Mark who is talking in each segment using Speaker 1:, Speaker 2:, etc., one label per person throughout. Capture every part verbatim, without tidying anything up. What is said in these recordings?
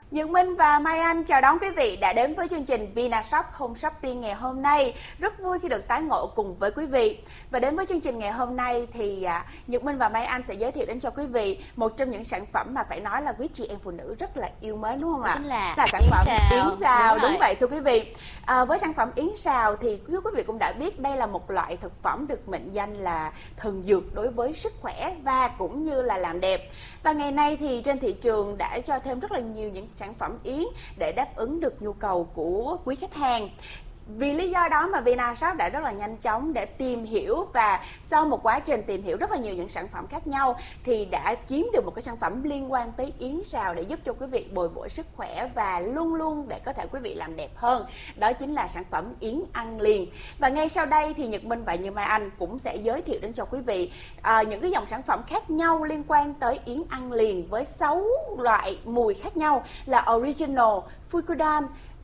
Speaker 1: Nhật Minh và Mai Anh chào đón quý vị đã đến với chương trình Vinashop Home Shopping ngày hôm nay. Rất vui khi được tái ngộ cùng với quý vị. Và đến với chương trình ngày hôm nay thì à, Nhật Minh và Mai Anh sẽ giới thiệu đến cho quý vị một trong những sản phẩm mà phải nói là quý chị em phụ nữ rất là yêu mến, đúng không ạ?
Speaker 2: Là,
Speaker 1: là sản
Speaker 2: yến
Speaker 1: phẩm
Speaker 2: xào.
Speaker 1: yến xào.
Speaker 2: Đúng,
Speaker 1: Đúng,
Speaker 2: đúng
Speaker 1: vậy thưa quý vị. À, với sản phẩm yến xào thì quý vị cũng đã biết đây là một loại thực phẩm được mệnh danh là thần dược đối với sức khỏe và cũng như là làm đẹp. Và ngày nay thì trên thị trường đã cho thêm rất là nhiều những sản phẩm yến để đáp ứng được nhu cầu của quý khách hàng. Vì lý do đó mà Vinashop đã rất là nhanh chóng để tìm hiểu, và sau một quá trình tìm hiểu rất là nhiều những sản phẩm khác nhau thì đã kiếm được một cái sản phẩm liên quan tới yến xào để giúp cho quý vị bồi bổ sức khỏe và luôn luôn để có thể quý vị làm đẹp hơn. Đó chính là sản phẩm yến ăn liền. Và ngay sau đây thì Nhật Minh và như Mai Anh cũng sẽ giới thiệu đến cho quý vị à, những cái dòng sản phẩm khác nhau liên quan tới yến ăn liền với sáu loại mùi khác nhau là Original, Fukudan,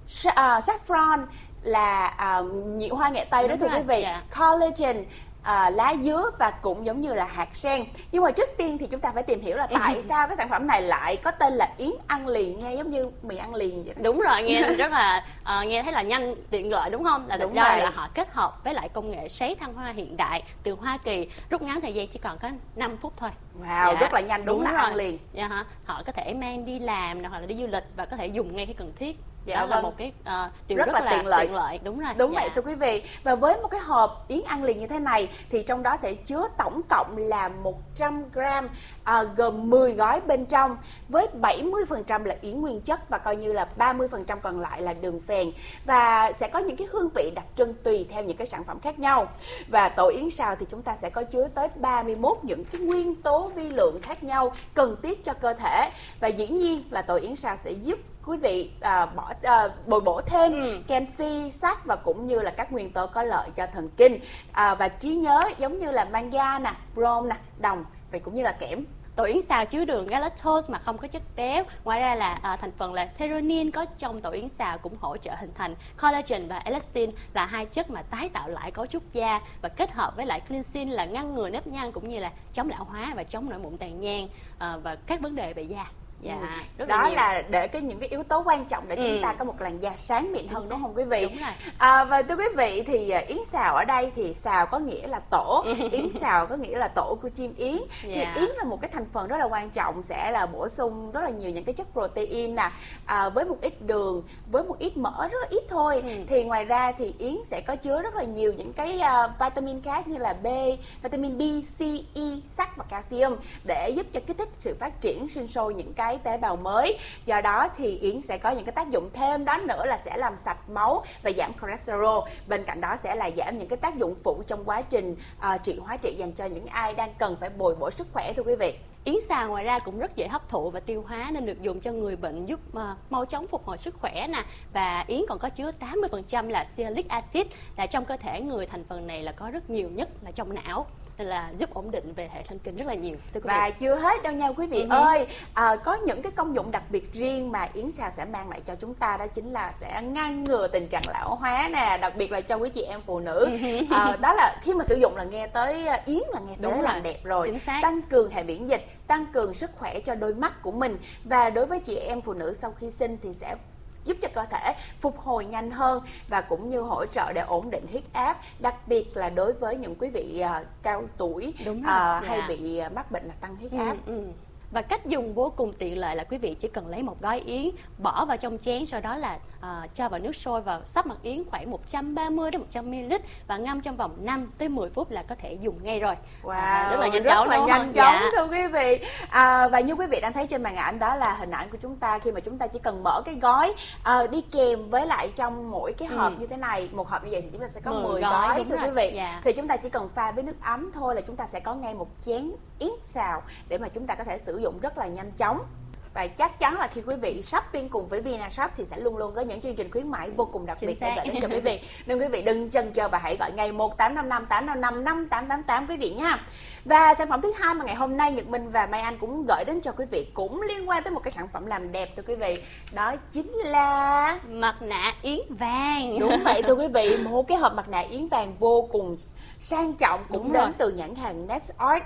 Speaker 1: Saffron, là uh, nhị hoa nghệ tây. Đúng đó thưa rồi, quý vị, dạ. Collagen, uh, lá dứa và cũng giống như là hạt sen. Nhưng mà trước tiên thì chúng ta phải tìm hiểu là tại sao cái sản phẩm này lại có tên là yến ăn liền, nghe giống như mì ăn liền vậy đó.
Speaker 2: Đúng rồi, nghe rất là uh, nghe thấy là nhanh, tiện lợi đúng không? Là do là họ kết hợp với lại công nghệ sấy thăng hoa hiện đại từ Hoa Kỳ, rút ngắn thời gian chỉ còn có năm phút thôi.
Speaker 1: Wow, dạ. Rất là nhanh, đúng, đúng là
Speaker 2: rồi.
Speaker 1: Ăn liền.
Speaker 2: Dạ hả? Họ có thể mang đi làm hoặc là đi du lịch và có thể dùng ngay khi cần thiết. Dạ, đó vâng. là một cái uh, điều rất, rất là, là tiện lợi. tiện lợi đúng rồi.
Speaker 1: Đúng
Speaker 2: dạ.
Speaker 1: vậy thưa quý vị. Và với một cái hộp yến ăn liền như thế này thì trong đó sẽ chứa tổng cộng là một trăm gram, uh, gồm mười gói bên trong, với bảy mươi phần trăm là yến nguyên chất và coi như là ba mươi phần trăm còn lại là đường phèn, và sẽ có những cái hương vị đặc trưng tùy theo những cái sản phẩm khác nhau. Và tổ yến xào thì chúng ta sẽ có chứa tới ba mươi mốt những cái nguyên tố vi lượng khác nhau cần thiết cho cơ thể, và dĩ nhiên là tổ yến xào sẽ giúp quý vị à, bỏ à, bồi bổ thêm ừ. canxi, sắt và cũng như là các nguyên tố có lợi cho thần kinh à, và trí nhớ, giống như là mangan nè, brom nè, đồng và cũng như là kẽm.
Speaker 2: Tổ yến xào chứa đường galactose mà không có chất béo. Ngoài ra là à, thành phần là theanine có trong tổ yến xào cũng hỗ trợ hình thành collagen và elastin, là hai chất mà tái tạo lại cấu trúc da, và kết hợp với lại cleansing là ngăn ngừa nếp nhăn cũng như là chống lão hóa và chống nổi mụn tàn nhang à, và các vấn đề về da. Dạ,
Speaker 1: rất đó là, là để cái những cái yếu tố quan trọng để ừ. chúng ta có một làn da sáng mịn hơn, đúng, đúng không quý vị?
Speaker 2: Đúng rồi.
Speaker 1: À, và thưa quý vị thì yến xào ở đây thì xào có nghĩa là tổ, yến xào có nghĩa là tổ của chim yến. Dạ. Thì yến là một cái thành phần rất là quan trọng, sẽ là bổ sung rất là nhiều những cái chất protein nè, à, với một ít đường, với một ít mỡ rất là ít thôi. Ừ. Thì ngoài ra thì yến sẽ có chứa rất là nhiều những cái uh, vitamin khác như là B, vitamin B, C, E, sắt và calcium để giúp cho kích thích sự phát triển sinh sôi những cái cái tế bào mới. Do đó thì yến sẽ có những cái tác dụng thêm đó nữa là sẽ làm sạch máu và giảm cholesterol. Bên cạnh đó sẽ là giảm những cái tác dụng phụ trong quá trình uh, trị hóa trị dành cho những ai đang cần phải bồi bổ sức khỏe thưa quý vị.
Speaker 2: Yến xào ngoài ra cũng rất dễ hấp thụ và tiêu hóa nên được dùng cho người bệnh, giúp uh, mau chóng phục hồi sức khỏe nè. Và yến còn có chứa tám mươi phần trăm là sialic acid, là trong cơ thể người thành phần này là có rất nhiều nhất là trong não, nên là giúp ổn định về hệ thần kinh rất là nhiều.
Speaker 1: Và chưa hết đâu nha quý vị uh-huh. ơi, à, có những cái công dụng đặc biệt riêng mà yến xào sẽ mang lại cho chúng ta, đó chính là sẽ ngăn ngừa tình trạng lão hóa nè, đặc biệt là cho quý chị em phụ nữ. Uh-huh. À, đó là khi mà sử dụng là nghe tới yến là nghe tới làm đẹp rồi, tăng cường hệ miễn dịch, tăng cường sức khỏe cho đôi mắt của mình, và đối với chị em phụ nữ sau khi sinh thì sẽ giúp cho cơ thể phục hồi nhanh hơn và cũng như hỗ trợ để ổn định huyết áp, đặc biệt là đối với những quý vị uh, cao tuổi uh, dạ. hay bị uh, mắc bệnh là tăng huyết áp.
Speaker 2: Ừ, ừ. Và cách dùng vô cùng tiện lợi là quý vị chỉ cần lấy một gói yến, bỏ vào trong chén, sau đó là uh, cho vào nước sôi và sắp mặt yến khoảng một trăm ba mươi đến một trăm mi li lít và ngâm trong vòng năm tới mười phút là có thể dùng ngay rồi.
Speaker 1: Wow, à, rất là nhanh
Speaker 2: rất
Speaker 1: chóng,
Speaker 2: là
Speaker 1: nhanh chóng dạ. thưa quý vị. À, và như quý vị đang thấy trên màn ảnh đó là hình ảnh của chúng ta khi mà chúng ta chỉ cần mở cái gói uh, đi kèm với lại trong mỗi cái hộp ừ. như thế này, một hộp như vậy thì chúng ta sẽ có mười gói, gói thưa rồi. quý vị. Dạ. Thì chúng ta chỉ cần pha với nước ấm thôi là chúng ta sẽ có ngay một chén yến xào để mà chúng ta có thể sử dụng rất là nhanh chóng. Và chắc chắn là khi quý vị shopping cùng với Vinashop thì sẽ luôn luôn có những chương trình khuyến mãi vô cùng đặc biệt để gửi đến cho quý vị. Nên quý vị đừng chần chờ và hãy gọi ngay một tám năm năm tám năm năm năm tám tám tám quý vị nha. Và sản phẩm thứ hai mà ngày hôm nay Nhật Minh và Mai Anh cũng gửi đến cho quý vị cũng liên quan tới một cái sản phẩm làm đẹp thưa quý vị. Đó chính là
Speaker 2: mặt nạ yến vàng.
Speaker 1: Đúng vậy thưa quý vị, một cái hộp mặt nạ yến vàng vô cùng sang trọng cũng
Speaker 2: Đúng
Speaker 1: đến
Speaker 2: rồi.
Speaker 1: từ nhãn hàng Nest Art.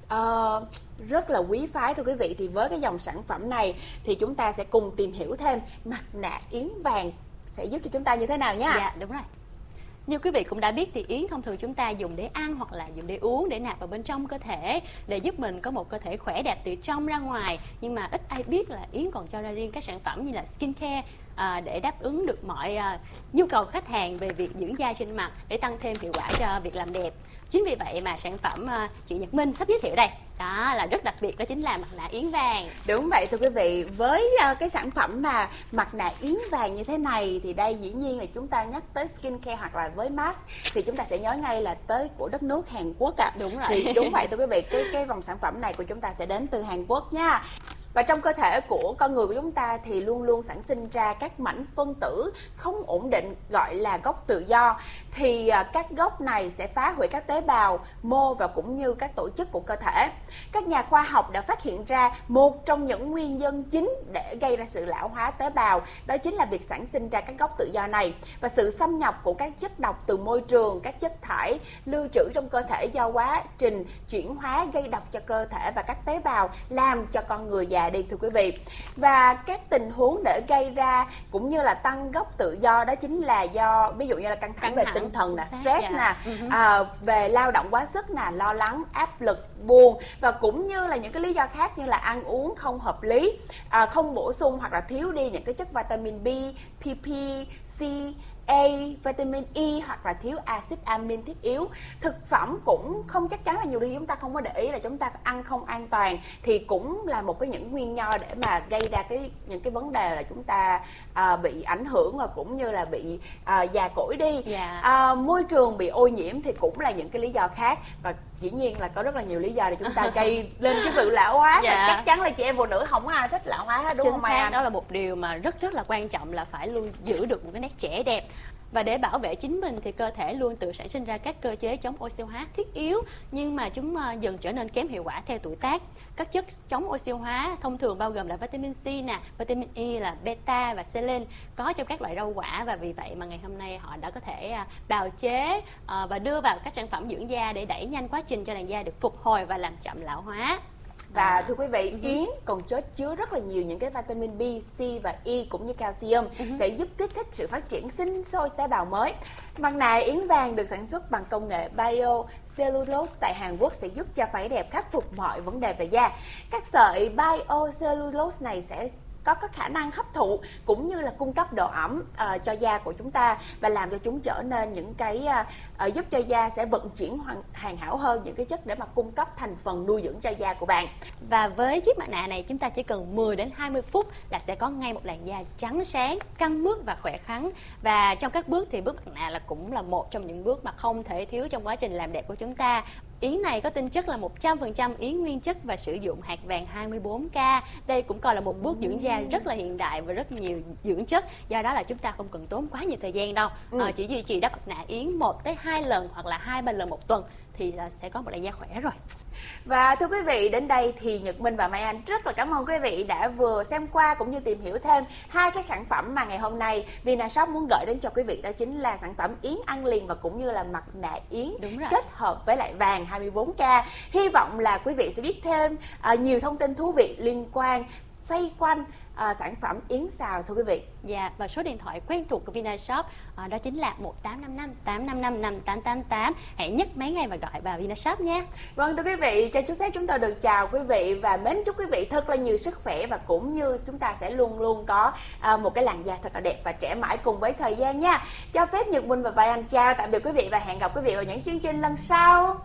Speaker 1: uh, rất là quý phái thưa quý vị. Thì với cái dòng sản phẩm này thì chúng ta sẽ cùng tìm hiểu thêm mặt nạ yến vàng sẽ giúp cho chúng ta như thế nào nha.
Speaker 2: Dạ đúng rồi. Như quý vị cũng đã biết thì yến thông thường chúng ta dùng để ăn hoặc là dùng để uống, để nạp vào bên trong cơ thể, để giúp mình có một cơ thể khỏe đẹp từ trong ra ngoài. Nhưng mà ít ai biết là yến còn cho ra riêng các sản phẩm như là skin care, à, để đáp ứng được mọi à, nhu cầu của khách hàng về việc dưỡng da trên mặt, để tăng thêm hiệu quả cho việc làm đẹp. Chính vì vậy mà sản phẩm à, chị Nhật Minh sắp giới thiệu đây đó là rất đặc biệt, đó chính là mặt nạ yến vàng.
Speaker 1: Đúng vậy thưa quý vị, với uh, cái sản phẩm mà mặt nạ yến vàng như thế này thì đây dĩ nhiên là chúng ta nhắc tới skin care hoặc là với mask thì chúng ta sẽ nhớ ngay là tới của đất nước Hàn Quốc ạ. À.
Speaker 2: Đúng rồi.
Speaker 1: Thì đúng vậy thưa quý vị, cái cái dòng sản phẩm này của chúng ta sẽ đến từ Hàn Quốc nha. Và trong cơ thể của con người của chúng ta thì luôn luôn sản sinh ra các mảnh phân tử không ổn định gọi là gốc tự do. Thì các gốc này sẽ phá hủy các tế bào, mô và cũng như các tổ chức của cơ thể. Các nhà khoa học đã phát hiện ra một trong những nguyên nhân chính để gây ra sự lão hóa tế bào, đó chính là việc sản sinh ra các gốc tự do này. Và sự xâm nhập của các chất độc từ môi trường, các chất thải lưu trữ trong cơ thể do quá trình chuyển hóa gây độc cho cơ thể và các tế bào, làm cho con người già đi thưa quý vị. Và các tình huống để gây ra cũng như là tăng gốc tự do đó chính là do ví dụ như là căng thẳng, căng về thẳng, tinh thần nè, stress dạ. nè, uh-huh. à, về lao động quá sức nè, lo lắng, áp lực, buồn và cũng như là những cái lý do khác như là ăn uống không hợp lý, à, không bổ sung hoặc là thiếu đi những cái chất vitamin B, pê pê, C, A, vitamin E hoặc là thiếu axit amin thiết yếu. Thực phẩm cũng không chắc chắn là nhiều khi chúng ta không có để ý là chúng ta ăn không an toàn thì cũng là một cái những nguyên nhân để mà gây ra cái những cái vấn đề là chúng ta à, bị ảnh hưởng và cũng như là bị à, già cỗi đi. Yeah. À, môi trường bị ô nhiễm thì cũng là những cái lý do khác và dĩ nhiên là có rất là nhiều lý do để chúng ta gây lên cái sự lão hóa. Dạ. Và chắc chắn là chị em phụ nữ không có ai thích lão hóa hết đúng
Speaker 2: Chính
Speaker 1: không
Speaker 2: xác,
Speaker 1: Mai?
Speaker 2: đó là một điều mà rất rất là quan trọng là phải luôn giữ được một cái nét trẻ đẹp. Và để bảo vệ chính mình thì cơ thể luôn tự sản sinh ra các cơ chế chống oxy hóa thiết yếu, nhưng mà chúng dần trở nên kém hiệu quả theo tuổi tác. Các chất chống oxy hóa thông thường bao gồm là vitamin C nè, vitamin E là beta và selen có trong các loại rau quả, và vì vậy mà ngày hôm nay họ đã có thể bào chế và đưa vào các sản phẩm dưỡng da để đẩy nhanh quá trình cho làn da được phục hồi và làm chậm lão hóa.
Speaker 1: Và à. thưa quý vị, yến còn chứa chứa rất là nhiều những cái vitamin B, C và E cũng như calcium uh-huh. sẽ giúp kích thích sự phát triển sinh sôi tế bào mới. Mặt nạ yến vàng được sản xuất bằng công nghệ biocellulose tại Hàn Quốc sẽ giúp cho phải đẹp khắc phục mọi vấn đề về da. Các sợi biocellulose này sẽ có các khả năng hấp thụ cũng như là cung cấp độ ẩm uh, cho da của chúng ta và làm cho chúng trở nên những cái uh, uh, giúp cho da sẽ vận chuyển hoàn, hoàn hảo hơn những cái chất để mà cung cấp thành phần nuôi dưỡng cho da của bạn.
Speaker 2: Và với chiếc mặt nạ này chúng ta chỉ cần mười đến hai mươi phút là sẽ có ngay một làn da trắng sáng, căng mướt và khỏe khoắn. Và trong các bước thì bước mặt nạ là cũng là một trong những bước mà không thể thiếu trong quá trình làm đẹp của chúng ta. Yến này có tinh chất là một trăm phần trăm yến nguyên chất và sử dụng hạt vàng hai mươi bốn K. Đây cũng còn là một bước dưỡng da rất là hiện đại và rất nhiều dưỡng chất. Do đó là chúng ta không cần tốn quá nhiều thời gian đâu. Ừ. À, chỉ duy trì đắp mặt nạ yến một tới hai lần hoặc là hai ba lần một tuần thì là sẽ có một làn da khỏe rồi.
Speaker 1: Và thưa quý vị, đến đây thì Nhật Minh và Mai Anh rất là cảm ơn quý vị đã vừa xem qua cũng như tìm hiểu thêm hai cái sản phẩm mà ngày hôm nay Vinashop muốn gửi đến cho quý vị, đó chính là sản phẩm yến ăn liền và cũng như là mặt nạ yến kết hợp với lại vàng hai mươi bốn K. Hy vọng là quý vị sẽ biết thêm uh, nhiều thông tin thú vị liên quan xoay quanh uh, sản phẩm yến xào thưa quý vị.
Speaker 2: Dạ, và số điện thoại quen thuộc của Vinashop uh, đó chính là một tám năm năm tám năm năm năm tám tám tám. Hãy nhấc máy ngay và gọi vào Vinashop nha.
Speaker 1: Vâng thưa quý vị, cho chút phép chúng tôi được chào quý vị và mến chúc quý vị thật là nhiều sức khỏe và cũng như chúng ta sẽ luôn luôn có uh, một cái làn da thật là đẹp và trẻ mãi cùng với thời gian nha. Cho phép Nhật Minh và Vai Anh chào tạm biệt quý vị và hẹn gặp quý vị vào những chương trình lần sau.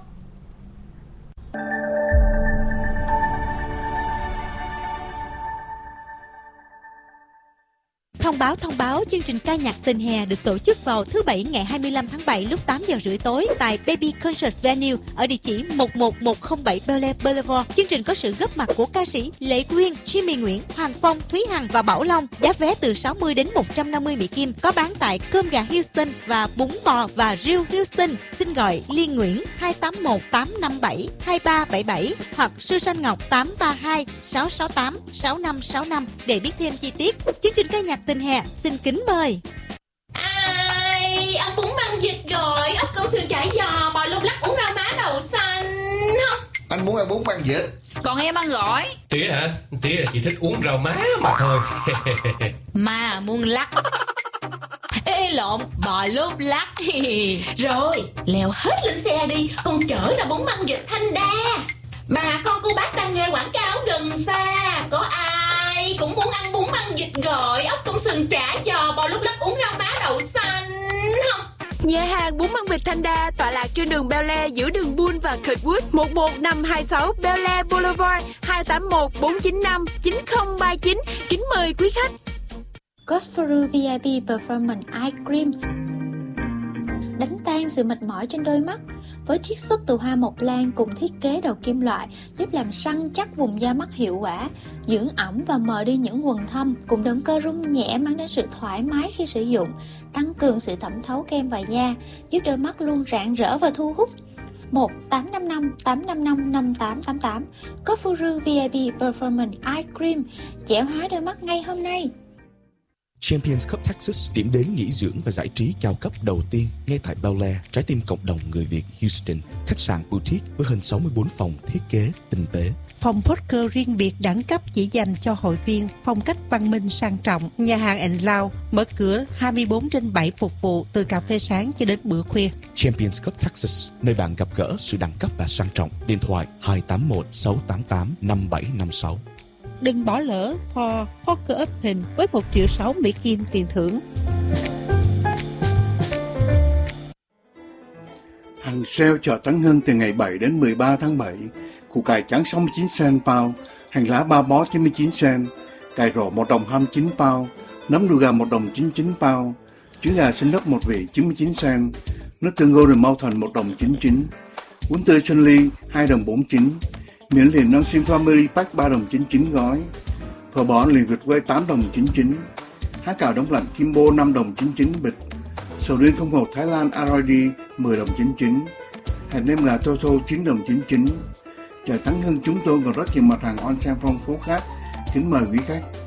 Speaker 3: Thông báo thông báo chương trình ca nhạc tình hè được tổ chức vào thứ Bảy ngày hai mươi lăm tháng bảy lúc tám giờ rưỡi tối tại Baby Concert Venue ở địa chỉ một một một không bảy Bel Air Boulevard. Chương trình có sự góp mặt của ca sĩ Lệ Quyên, Jimmy Nguyễn, Hoàng Phong, Thúy Hằng và Bảo Long. Giá vé từ sáu mươi đến một trăm năm mươi Mỹ Kim, có bán tại Cơm Gà Houston và Bún Bò và Riêu Houston. Xin gọi Liên Nguyễn hai tám một tám năm bảy hai ba bảy bảy hoặc Sư Sanh Ngọc tám ba hai sáu sáu tám sáu năm sáu năm để biết thêm chi tiết. Chương trình ca nhạc tình hè xin kính mời.
Speaker 4: Ai, ông cũng mang dịch rồi, ốc câu sườn chả giò, bò lung lắc uống rau má đậu xanh. Không,
Speaker 5: Anh muốn ăn bún băng vịt.
Speaker 4: Còn em ăn gỏi.
Speaker 6: Tía hả? Tía chỉ thích uống rau má mà thôi.
Speaker 4: Mà muốn lắc. Ê, ê lộn, bò lốp lắc. Rồi, leo hết lên xe đi, con chở ra bún băng vịt Thanh Đa. Bà con cô bác đang nghe quảng cáo gần xa. Có ai cũng muốn ăn bún băng vịt gỏi, ốc công sườn chả giò, bò lốp lắc, uống rau má đậu xanh không?
Speaker 7: Nhà hàng bún băng vịt Thanh Đa tọa lạc trên đường Bel Air giữa đường Bull và Kirkwood, một một năm hai sáu Bel Air Boulevard, hai tám một bốn chín năm chín không ba chín. Kính mời quý khách.
Speaker 8: Godfrey vê i pê Performance Eye Cream đánh tan sự mệt mỏi trên đôi mắt với chiết xuất từ hoa mộc lan cùng thiết kế đầu kim loại, giúp làm săn chắc vùng da mắt hiệu quả, dưỡng ẩm và mờ đi những quầng thâm, cùng động cơ rung nhẹ mang đến sự thoải mái khi sử dụng, tăng cường sự thẩm thấu kem vào da, giúp đôi mắt luôn rạng rỡ và thu hút. một tám năm năm tám năm năm năm tám tám tám Godfrey vê i pê Performance Eye Cream, trẻ hóa đôi mắt ngay hôm nay.
Speaker 9: Champions Cup Texas, điểm đến nghỉ dưỡng và giải trí cao cấp đầu tiên ngay tại Bel Air, trái tim cộng đồng người Việt Houston. Khách sạn boutique với hơn sáu mươi bốn phòng thiết kế tinh tế.
Speaker 10: Phòng poker riêng biệt đẳng cấp chỉ dành cho hội viên, phong cách văn minh sang trọng. Nhà hàng and Lounge mở cửa hai mươi bốn trên bảy phục vụ từ cà phê sáng cho đến bữa khuya.
Speaker 9: Champions Cup Texas, nơi bạn gặp gỡ sự đẳng cấp và sang trọng. Điện thoại hai tám một sáu tám tám năm bảy năm sáu.
Speaker 10: Đừng bỏ lỡ For Poker Open với một triệu sáu Mỹ Kim tiền thưởng.
Speaker 11: Hàng sale chợ Tấn Hưng từ ngày bảy đến mười ba tháng bảy. Củ cải trắng sáu mươi chín cent pound, hành lá ba bó chín mươi chín cent, cải rổ một đồng hai mươi chín pound, nấm đùi gà một đồng chín mươi chín pound, trứng gà xanh đất một vị chín mươi chín cent, nước tương Golden Mountain một đồng chín mươi chín, bún tươi Sơn Ly hai đồng bốn mươi chín, miến liền non sim Family Pack ba đồng chín mươi chín gói, phở bò liền Việt quay tám đồng chín mươi chín, há cảo đông lạnh Kimbo năm đồng chín mươi chín bịch, sầu riêng không hột Thái Lan a rờ đê mười đồng chín mươi chín, hạt nêm gà Toto chín đồng chín mươi chín. Chợ Tấn Hưng chúng tôi còn rất nhiều mặt hàng on sale phong phú khác. Kính mời quý khách.